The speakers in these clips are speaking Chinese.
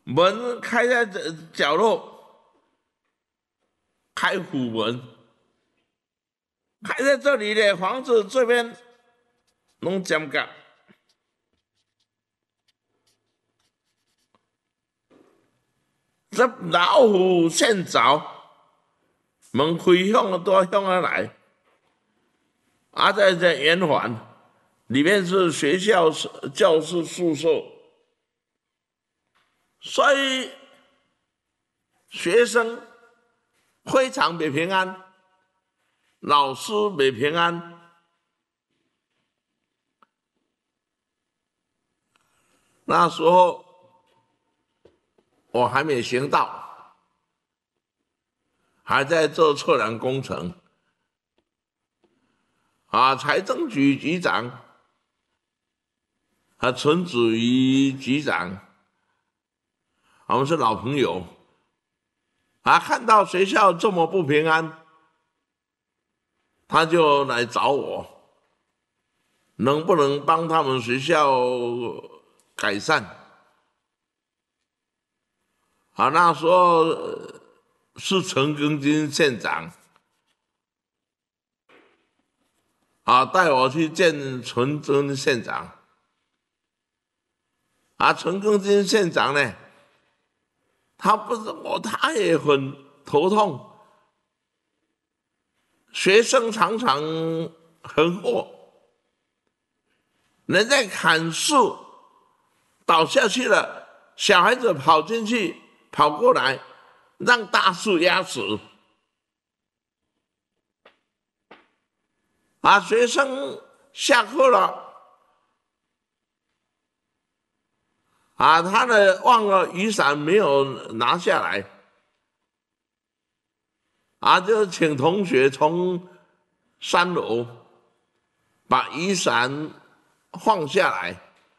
门开在角落，开虎门，开在这里的房子这边拢尖角。这老虎先走，门开向都向他来。在这圆环里面是学校教室宿舍，所以学生非常不平安，老师不平安。那时候我还没行道，还在做测量工程。财政局局长陈子瑜局长，我们是老朋友。看到学校这么不平安，他就来找我，能不能帮他们学校改善？那时候是陈庚金县长。带我去见陈真县长。陈庚金县长呢，他不是我，他也很头痛。学生常常横祸，人在砍树倒下去了，小孩子跑进去跑过来，让大树压死。学生下课了，他呢忘了雨伞没有拿下来，就请同学从3楼把雨伞放下来。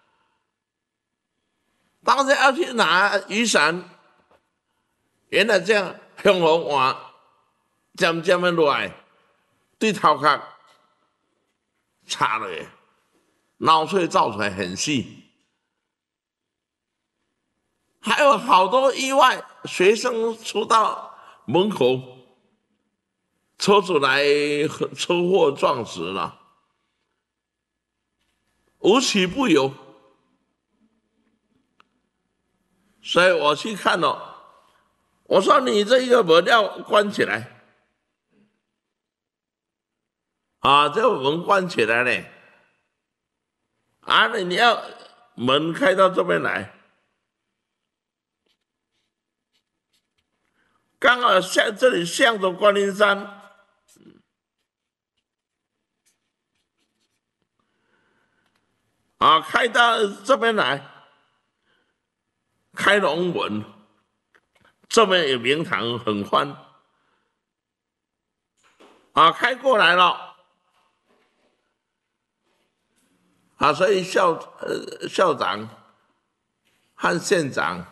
当时要去拿雨伞，原来这样向风换，渐渐的落来，对头壳插了，脑碎造出来很细。还有好多意外，学生出到门口，车子来车祸撞死了，无奇不有。所以我去看了，我说你这一个门要关起来。这个门关起来呢，你要门开到这边来，刚好这里向着观音山。开到这边来，开龙门，这边有明堂很宽。开过来了。所以校长和县长